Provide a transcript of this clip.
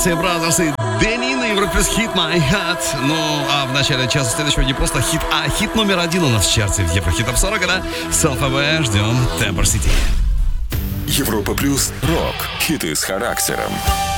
Бразерс и Дэнни на Европе плюс хит My Heart. Ну, а в начале часа следующего не просто хит, а хит номер 1 у нас в чарте в Еврохит Топ 40. Это Self-Aware, ждем Temper City. Европа плюс рок. Хиты с характером.